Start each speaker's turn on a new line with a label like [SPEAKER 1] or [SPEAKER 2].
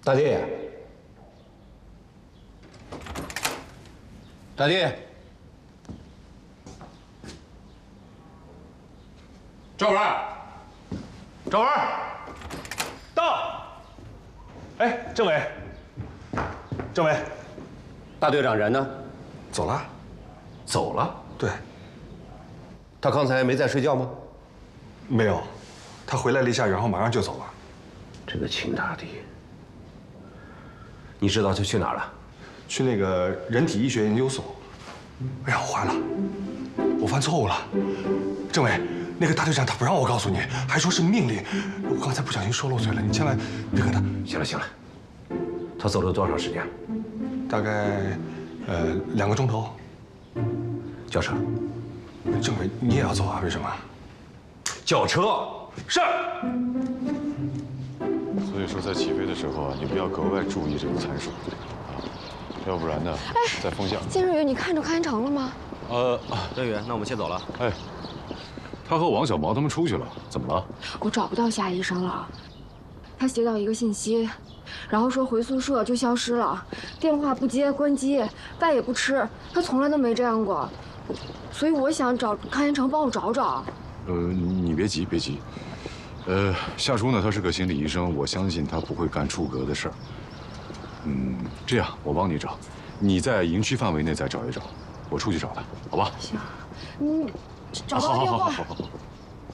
[SPEAKER 1] 大爹，大爹，赵文，赵文，到。哎，政委，政委，大队长人呢？
[SPEAKER 2] 走了。
[SPEAKER 1] 走了。
[SPEAKER 2] 对。
[SPEAKER 1] 他刚才没在睡觉吗？
[SPEAKER 2] 没有，他回来了一下，然后马上就走了。
[SPEAKER 1] 这个秦大帝，你知道他去哪儿了？
[SPEAKER 2] 去那个人体医学研究所。哎呀，坏了，我犯错误了。政委，那个大队长他不让我告诉你，还说是命令。我刚才不小心说漏嘴了，你千万别跟他。
[SPEAKER 1] 行了行了，他走了多长时间？
[SPEAKER 2] 大概2个钟头。
[SPEAKER 1] 叫车。
[SPEAKER 2] 政委，你也要走啊？为什么？
[SPEAKER 1] 叫车。是。
[SPEAKER 3] 所以说，在起飞的时候啊，你不要格外注意这个参数啊，要不然呢，在风向。
[SPEAKER 4] 金瑞宇，你看着康元成了吗？
[SPEAKER 5] 任宇，那我们先走了。
[SPEAKER 3] 哎，他和王小毛他们出去了，怎么了？
[SPEAKER 4] 我找不到夏医生了，他接到一个信息，然后说回宿舍就消失了，电话不接，关机，饭也不吃，他从来都没这样过，所以我想找康元成帮我找找。
[SPEAKER 3] 你别急，别急。夏初呢，他是个心理医生，我相信他不会干出格的事儿。这样我帮你找，你在营区范围内再找一找，我出去找他，好吧？
[SPEAKER 4] 行，你找到电话。
[SPEAKER 3] 好。